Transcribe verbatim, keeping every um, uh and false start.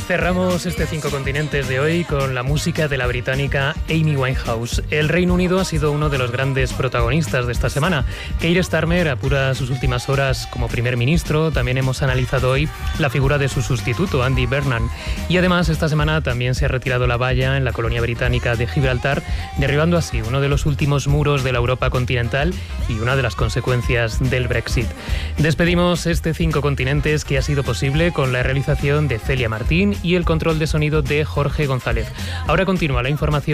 Cerramos este Cinco Continentes de hoy con la música de la británica Amy Winehouse. El Reino Unido ha sido uno de los grandes protagonistas de esta semana. Keir Starmer apura sus últimas horas como primer ministro. También hemos analizado hoy la figura de su sustituto, Andy Burnham. Y además, esta semana también se ha retirado la valla en la colonia británica de Gibraltar, derribando así uno de los últimos muros de la Europa continental y una de las consecuencias del Brexit. Despedimos este Cinco Continentes que ha sido posible con la realización de Celia Martín y el control de sonido de Jorge González. Ahora continúa la información